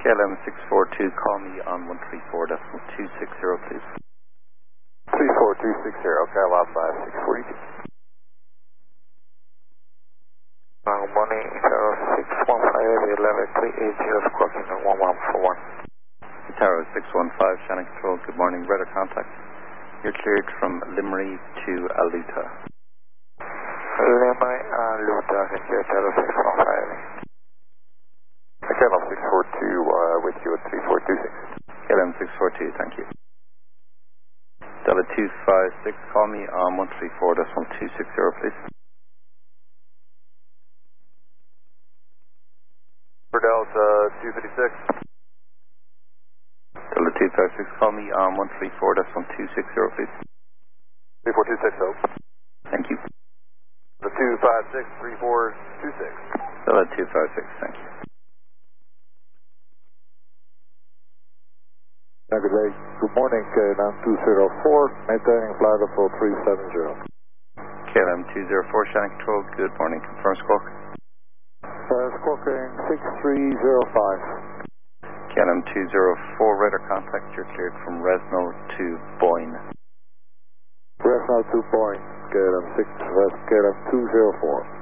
KLM 642, call me on 134.260, please. 34260, Kyle Alpha 642. Good morning, 615, 11-380, squawking at 1141. Taro 615, Shannon Control, good morning, radar contact. You're cleared from Limerick to Aluta. Limerick, Aluta, Taro 615. KLM 642 with you at 3426. KLM 642, thank you. Delta 256, call me on 134.260, please. For Delta 256. Delta 256, call me on 134.260, please. 34260. Thank you. The 256, 3426. Delta 256, thank you. Good day. Good morning, KLM 204, maintaining flight level 370. KLM 204, Shannon Control, good morning, confirm squawk. Squawking 6305. KLM 204, radar contact, you're cleared from Resno to Boyne. Resno to Boyne, KLM 204.